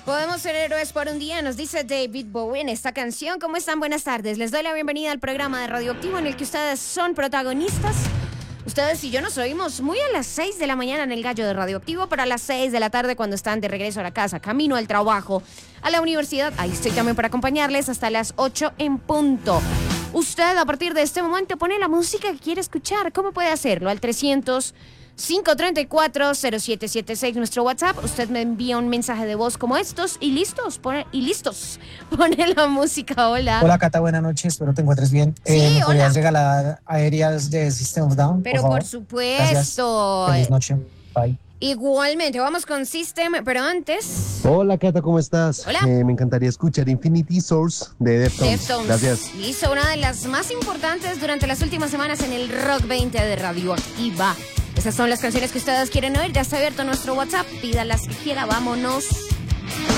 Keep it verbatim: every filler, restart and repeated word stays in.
Podemos ser héroes por un día, nos dice David Bowie en esta canción. ¿Cómo están? Buenas tardes. Les doy la bienvenida al programa de Radioactivo en el que ustedes son protagonistas. Ustedes y yo nos oímos muy a las seis de la mañana en el Gallo de Radioactivo, pero a las seis de la tarde cuando están de regreso a la casa, camino al trabajo, a la universidad. Ahí estoy también para acompañarles hasta las ocho en punto. Usted a partir de este momento pone la música que quiere escuchar. ¿Cómo puede hacerlo? Al trescientos, cinco treinta y cuatro, cero siete setenta y seis, nuestro WhatsApp. Usted me envía un mensaje de voz como estos y listos, pone, y listos. Pone la música. Hola. Hola Cata, buenas noches, espero te encuentres bien. Sí, eh, ¿Me hola. podrías regalar aéreas de System of Down? Pero por, por favor? supuesto. Gracias. Feliz noche. Bye. Igualmente, vamos con System, pero antes... Hola Cata, ¿cómo estás? Hola. Eh, me encantaría escuchar Infinity Source de Deftones. Deftones. Gracias. Hizo una de las más importantes durante las últimas semanas en el Rock veinte de Radioactiva. Esas son las canciones que ustedes quieren oír. Ya está abierto nuestro WhatsApp. Pídalas que quiera. Vámonos.